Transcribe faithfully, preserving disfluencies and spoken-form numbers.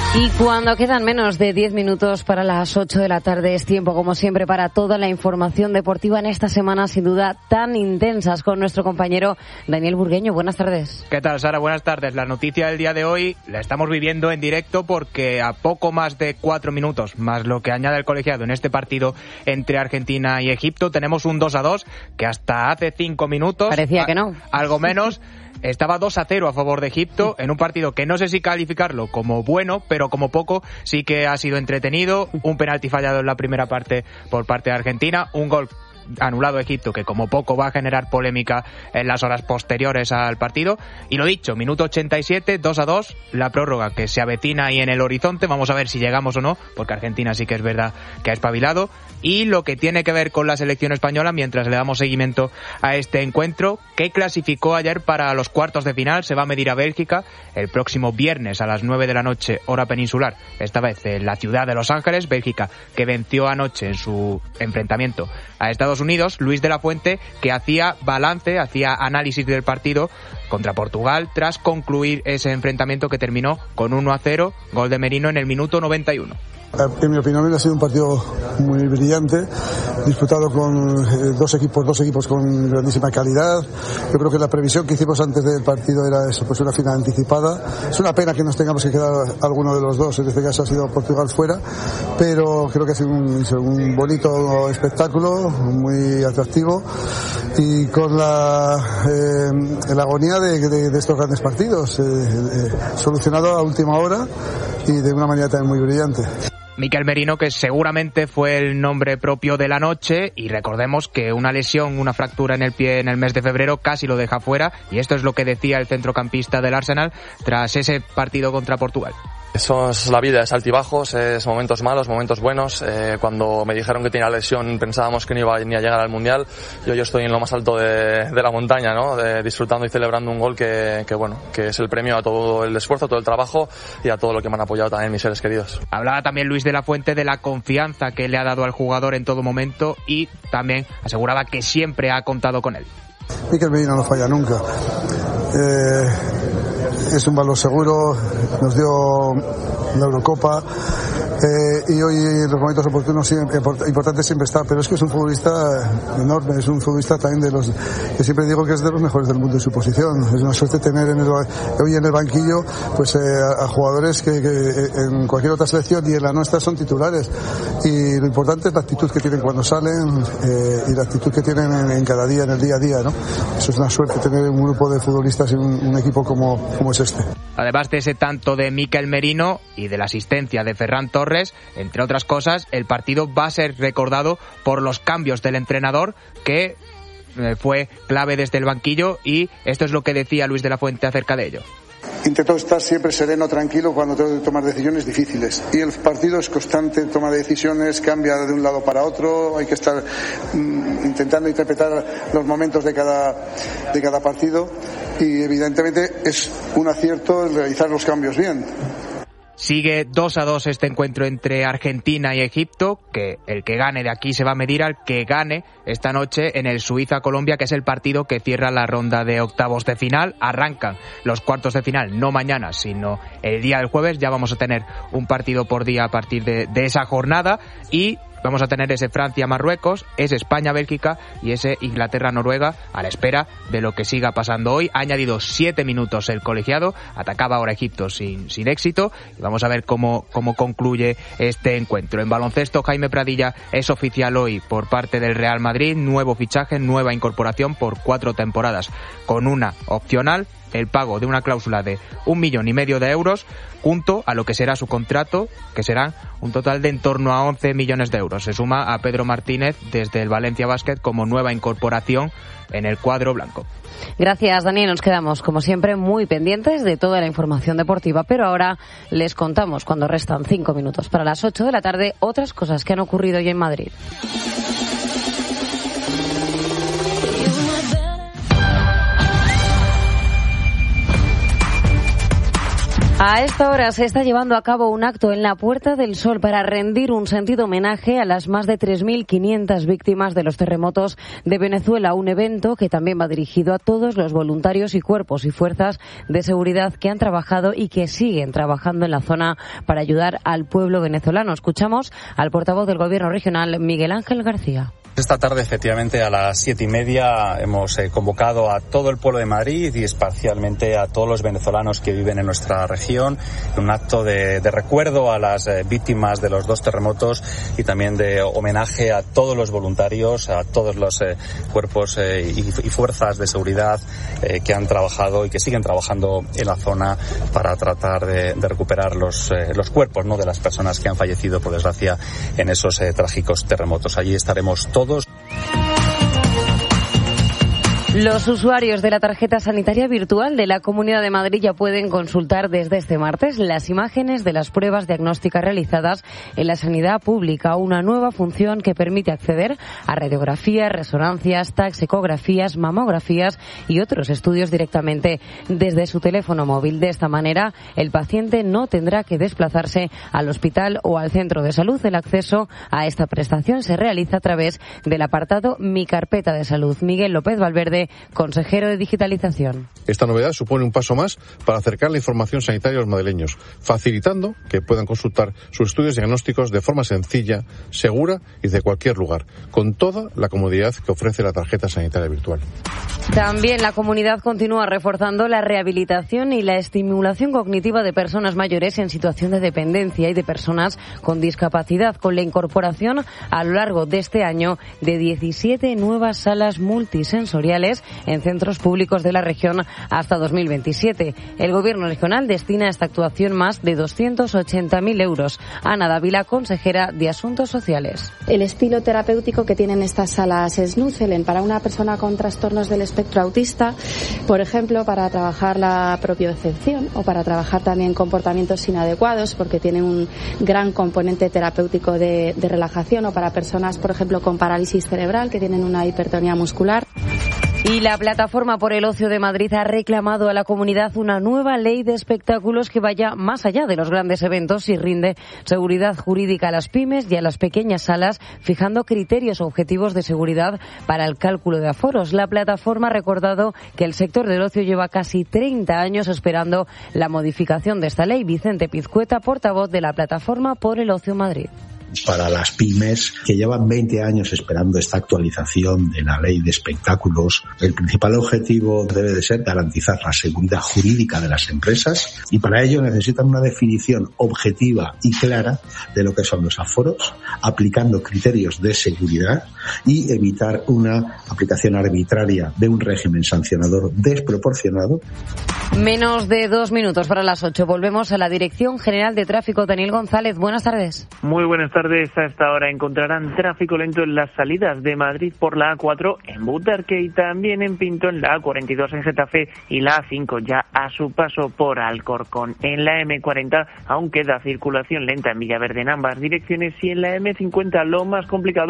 Y cuando quedan menos de diez minutos para las ocho de la tarde, es tiempo, como siempre, para toda la información deportiva en esta semana, sin duda, tan intensas, con nuestro compañero Daniel Burgueño. Buenas tardes. ¿Qué tal, Sara? Buenas tardes. La noticia del día de hoy la estamos viviendo en directo porque a poco más de cuatro minutos, más lo que añade el colegiado en este partido entre Argentina y Egipto, tenemos un dos a dos que hasta hace cinco minutos... Parecía que no. Algo menos... Estaba dos a cero a favor de Egipto en un partido que no sé si calificarlo como bueno, pero como poco sí que ha sido entretenido. Un penalti fallado en la primera parte por parte de Argentina, un gol anulado a Egipto que como poco va a generar polémica en las horas posteriores al partido. Y lo dicho, minuto ochenta y siete, dos a dos, la prórroga que se avecina ahí en el horizonte. Vamos a ver si llegamos o no, porque Argentina sí que es verdad que ha espabilado. Y lo que tiene que ver con la selección española, mientras le damos seguimiento a este encuentro, que clasificó ayer para los cuartos de final, se va a medir a Bélgica el próximo viernes a las nueve de la noche, hora peninsular, esta vez en la ciudad de Los Ángeles. Bélgica, que venció anoche en su enfrentamiento a Estados Unidos. Luis de la Fuente, que hacía balance, hacía análisis del partido contra Portugal tras concluir ese enfrentamiento que terminó con uno a cero, gol de Merino en el minuto noventa y uno. En mi opinión ha sido un partido muy brillante, disputado con eh, dos equipos, dos equipos con grandísima calidad. Yo creo que la previsión que hicimos antes del partido era eso, pues una final anticipada. Es una pena que nos tengamos que quedar alguno de los dos, en este caso ha sido Portugal fuera, pero creo que ha sido un, un bonito espectáculo, muy atractivo y con la, eh, la agonía de, de, de estos grandes partidos, eh, eh, solucionado a última hora y de una manera también muy brillante. Mikel Merino, que seguramente fue el nombre propio de la noche, y recordemos que una lesión, una fractura en el pie en el mes de febrero casi lo deja fuera, y esto es lo que decía el centrocampista del Arsenal tras ese partido contra Portugal. Eso es la vida, es altibajos, es momentos malos, momentos buenos. Eh, cuando me dijeron que tenía lesión pensábamos que no iba ni a llegar al Mundial. Yo, yo estoy en lo más alto de, de la montaña, ¿no? De, disfrutando y celebrando un gol que, que, bueno, que es el premio a todo el esfuerzo, todo el trabajo y a todo lo que me han apoyado también mis seres queridos. Hablaba también Luis de la Fuente de la confianza que le ha dado al jugador en todo momento y también aseguraba que siempre ha contado con él. Mikel Merino no falla nunca. Eh... Es un valor seguro, nos dio la Eurocopa eh, y hoy en los momentos oportunos siempre, importante siempre está, pero es que es un futbolista enorme, es un futbolista también de los que siempre digo que es de los mejores del mundo en su posición. Es una suerte tener en el, hoy en el banquillo pues eh, a, a jugadores que, que en cualquier otra selección y en la nuestra son titulares, y lo importante es la actitud que tienen cuando salen eh, y la actitud que tienen en, en cada día, en el día a día, ¿no? Eso es una suerte, tener un grupo de futbolistas y un, un equipo como, como es este. Además de ese tanto de Mikel Merino y de la asistencia de Ferran Torres, entre otras cosas, el partido va a ser recordado por los cambios del entrenador, que eh, fue clave desde el banquillo, y esto es lo que decía Luis de la Fuente acerca de ello. Intento estar siempre sereno, tranquilo cuando tengo que tomar decisiones difíciles, y el partido es constante, toma de decisiones, cambia de un lado para otro, hay que estar mm, intentando interpretar los momentos de cada, de cada partido, y evidentemente es un acierto el realizar los cambios bien. Sigue dos a dos este encuentro entre Argentina y Egipto, que el que gane de aquí se va a medir al que gane esta noche en el Suiza-Colombia, que es el partido que cierra la ronda de octavos de final. Arrancan los cuartos de final, no mañana, sino el día del jueves. Ya vamos a tener un partido por día a partir de, de esa jornada, y vamos a tener ese Francia-Marruecos, ese España-Bélgica y ese Inglaterra-Noruega, a la espera de lo que siga pasando hoy. Ha añadido siete minutos el colegiado, atacaba ahora Egipto sin, sin éxito, y vamos a ver cómo, cómo concluye este encuentro. En baloncesto, Jaime Pradilla es oficial hoy por parte del Real Madrid, nuevo fichaje, nueva incorporación por cuatro temporadas, con una opcional, el pago de una cláusula de un millón y medio de euros, junto a lo que será su contrato, que serán un total de en torno a once millones de euros. Se suma a Pedro Martínez desde el Valencia Basket como nueva incorporación en el cuadro blanco. Gracias, Daniel. Nos quedamos, como siempre, muy pendientes de toda la información deportiva, pero ahora les contamos, cuando restan cinco minutos para las ocho de la tarde, otras cosas que han ocurrido hoy en Madrid. A esta hora se está llevando a cabo un acto en la Puerta del Sol para rendir un sentido homenaje a las más de tres mil quinientas víctimas de los terremotos de Venezuela, un evento que también va dirigido a todos los voluntarios y cuerpos y fuerzas de seguridad que han trabajado y que siguen trabajando en la zona para ayudar al pueblo venezolano. Escuchamos al portavoz del Gobierno regional, Miguel Ángel García. Esta tarde, efectivamente, a las siete y media hemos eh, convocado a todo el pueblo de Madrid y especialmente a todos los venezolanos que viven en nuestra región, en un acto de, de recuerdo a las eh, víctimas de los dos terremotos y también de homenaje a todos los voluntarios, a todos los eh, cuerpos eh, y, y fuerzas de seguridad eh, que han trabajado y que siguen trabajando en la zona para tratar de, de recuperar los, eh, los cuerpos, ¿no?, de las personas que han fallecido, por desgracia, en esos eh, trágicos terremotos. Allí estaremos todos. Los usuarios de la tarjeta sanitaria virtual de la Comunidad de Madrid ya pueden consultar desde este martes las imágenes de las pruebas diagnósticas realizadas en la sanidad pública, una nueva función que permite acceder a radiografías, resonancias, tags, ecografías, mamografías y otros estudios directamente desde su teléfono móvil. De esta manera, el paciente no tendrá que desplazarse al hospital o al centro de salud. El acceso a esta prestación se realiza a través del apartado Mi Carpeta de Salud. Miguel López Valverde, consejero de Digitalización. Esta novedad supone un paso más para acercar la información sanitaria a los madrileños, facilitando que puedan consultar sus estudios diagnósticos de forma sencilla, segura y de cualquier lugar, con toda la comodidad que ofrece la tarjeta sanitaria virtual. También la comunidad continúa reforzando la rehabilitación y la estimulación cognitiva de personas mayores en situación de dependencia y de personas con discapacidad, con la incorporación a lo largo de este año de diecisiete nuevas salas multisensoriales en centros públicos de la región hasta dos mil veintisiete. El Gobierno regional destina a esta actuación más de doscientos ochenta mil euros. Ana Dávila, consejera de Asuntos Sociales. El estilo terapéutico que tienen estas salas Snuzelen para una persona con trastornos del espectro autista, por ejemplo, para trabajar la propiocepción o para trabajar también comportamientos inadecuados, porque tienen un gran componente terapéutico de, de relajación, o para personas, por ejemplo, con parálisis cerebral que tienen una hipertonía muscular. Y la Plataforma por el Ocio de Madrid ha reclamado a la comunidad una nueva ley de espectáculos que vaya más allá de los grandes eventos y rinde seguridad jurídica a las pymes y a las pequeñas salas, fijando criterios objetivos de seguridad para el cálculo de aforos. La plataforma ha recordado que el sector del ocio lleva casi treinta años esperando la modificación de esta ley. Vicente Pizcueta, portavoz de la Plataforma por el Ocio Madrid. Para las pymes que llevan veinte años esperando esta actualización de la ley de espectáculos, el principal objetivo debe de ser garantizar la seguridad jurídica de las empresas, y para ello necesitan una definición objetiva y clara de lo que son los aforos, aplicando criterios de seguridad y evitar una aplicación arbitraria de un régimen sancionador desproporcionado. Menos de dos minutos para las ocho. Volvemos a la Dirección General de Tráfico. Daniel González, buenas tardes. Muy buenas tardes. A esta hora encontrarán tráfico lento en las salidas de Madrid por la A cuatro en Butarque y también en Pinto, en la A cuarenta y dos en Getafe y la A cinco ya a su paso por Alcorcón. En la eme cuarenta aún queda circulación lenta en Villaverde en ambas direcciones y en la eme cincuenta lo más complicado